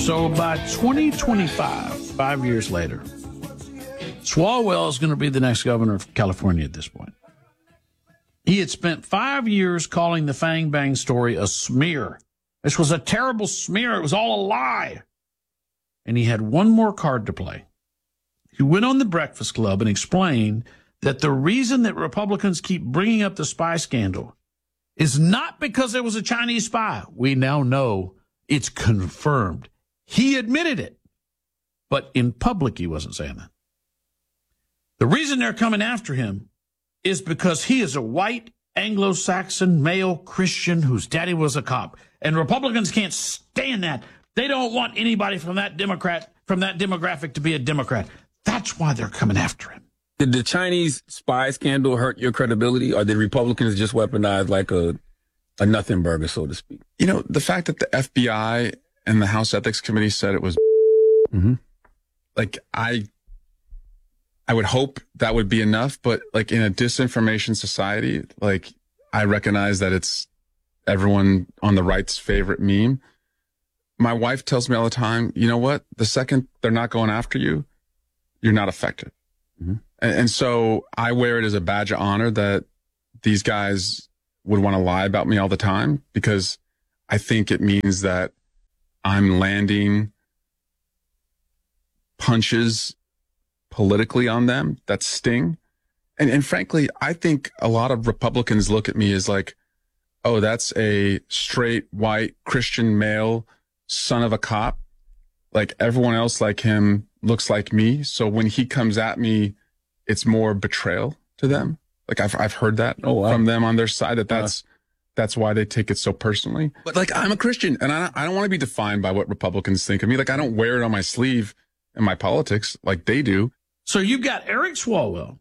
So by 2025, 5 years later, Swalwell is going to be the next governor of California at this point. He had spent 5 years calling the Fang Bang story a smear. This was a terrible smear. It was all a lie. And he had one more card to play. He went on the Breakfast Club and explained that the reason that Republicans keep bringing up the spy scandal is not because there was a Chinese spy. We now know it's confirmed. He admitted it. But in public, he wasn't saying that. The reason they're coming after him is because he is a white Anglo-Saxon male Christian whose daddy was a cop. And Republicans can't stand that. They don't want anybody from that demographic to be a Democrat. That's why they're coming after him. Did the Chinese spy scandal hurt your credibility, or did Republicans just weaponize like a nothing burger, so to speak? You know, the fact that the FBI and the House Ethics Committee said it was like, I would hope that would be enough, but like in a disinformation society, like I recognize that it's everyone on the right's favorite meme. My wife tells me all the time, you know what? The second they're not going after you, you're not effective. And so I wear it as a badge of honor that these guys would want to lie about me all the time, because I think it means that I'm landing punches politically on them that sting. And frankly, I think a lot of Republicans look at me as like, oh, that's a straight white Christian male son of a cop. Like everyone else like him looks like me. So when he comes at me, it's more betrayal to them. Like I've heard that from them on their side, that's why they take it so personally. But like, I'm a Christian and I don't want to be defined by what Republicans think of me. Like I don't wear it on my sleeve in my politics like they do. So you've got Eric Swalwell,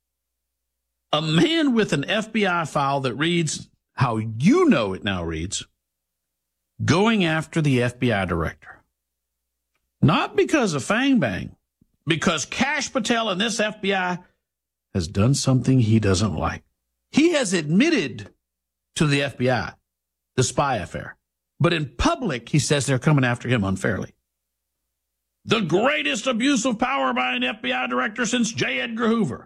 a man with an FBI file that reads how you know it now reads, going after the FBI director. Not because of Fang Bang, because Kash Patel and this FBI has done something he doesn't like. He has admitted to the FBI the spy affair, but in public, he says they're coming after him unfairly. The greatest abuse of power by an FBI director since J. Edgar Hoover.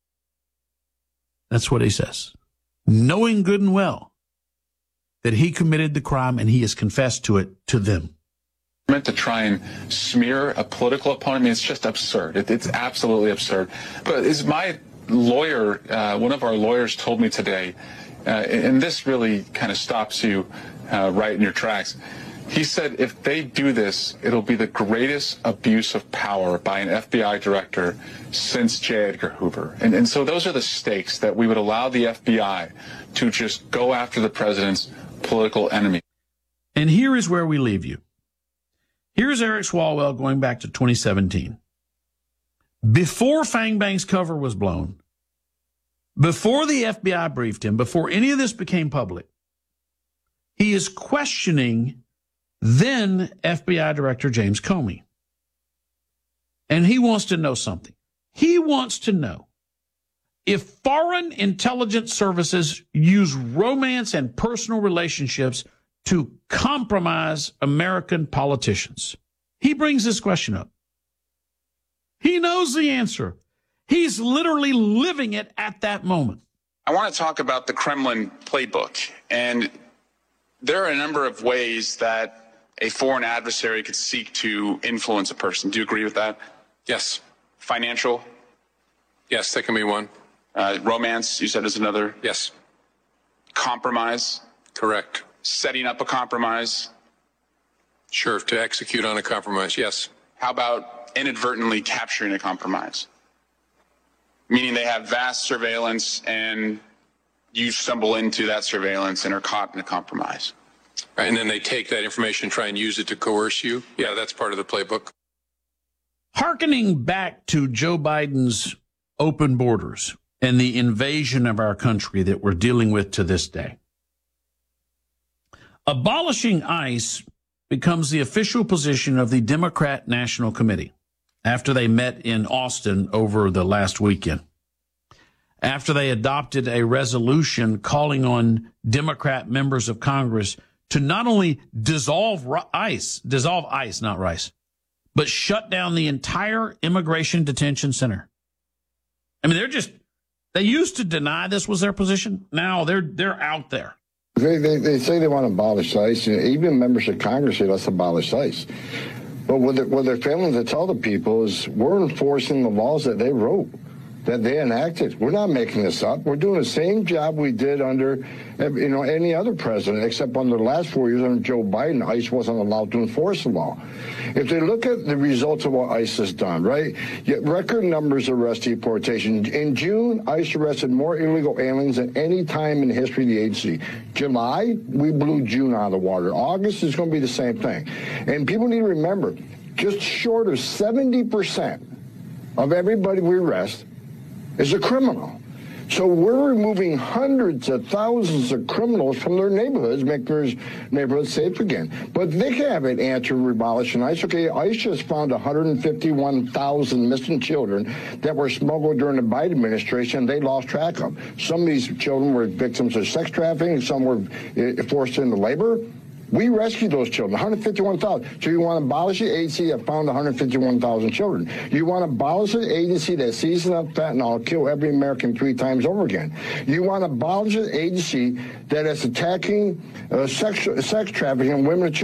That's what he says, knowing good and well that he committed the crime and he has confessed to it to them. Meant to try and smear a political opponent. I mean, it's just absurd. It's absolutely absurd. But as my lawyer, one of our lawyers told me today, and this really kind of stops you right in your tracks. He said if they do this, it'll be the greatest abuse of power by an FBI director since J. Edgar Hoover. And so those are the stakes, that we would allow the FBI to just go after the president's political enemy. And here is where we leave you. Here's Eric Swalwell going back to 2017. Before Fang Bang's cover was blown, before the FBI briefed him, before any of this became public, he is questioning then FBI Director James Comey. And he wants to know something. He wants to know if foreign intelligence services use romance and personal relationships to compromise American politicians. He brings this question up. He knows the answer. He's literally living it at that moment. I want to talk about the Kremlin playbook. And there are a number of ways that a foreign adversary could seek to influence a person. Do you agree with that? Yes. Financial? Yes, that can be one. Romance, you said, is another? Yes. Compromise? Correct. Setting up a compromise? Sure, to execute on a compromise, yes. How about inadvertently capturing a compromise? Meaning they have vast surveillance and you stumble into that surveillance and are caught in a compromise. Right, and then they take that information and try and use it to coerce you. Yeah, that's part of the playbook. Hearkening back to Joe Biden's open borders and the invasion of our country that we're dealing with to this day. Abolishing ICE becomes the official position of the Democrat National Committee after they met in Austin over the last weekend. After they adopted a resolution calling on Democrat members of Congress to not only dissolve ICE, not rice, but shut down the entire immigration detention center. I mean, they used to deny this was their position. Now they're out there. They say they want to abolish ICE, and even members of Congress say let's abolish ICE. But what they're failing to tell the people is we're enforcing the laws that they wrote, that they enacted. We're not making this up. We're doing the same job we did under, any other president, except under the last 4 years under Joe Biden, ICE wasn't allowed to enforce the law. If they look at the results of what ICE has done, right, yet record numbers of arrest deportation. In June, ICE arrested more illegal aliens than any time in the history of the agency. July, we blew June out of the water. August is going to be the same thing. And people need to remember, just short of 70% of everybody we arrest is a criminal. So we're removing hundreds of thousands of criminals from their neighborhoods, make their neighborhoods safe again. But they haven't answered abolishing ICE. Okay, ICE just found 151,000 missing children that were smuggled during the Biden administration. They lost track of. Some of these children were victims of sex trafficking. Some were forced into labor. We rescued those children, 151,000. So you want to abolish the agency that found 151,000 children. You want to abolish the agency that seasons up fentanyl, kill every American 3 times over again. You want to abolish the agency that is attacking sex trafficking and women and children.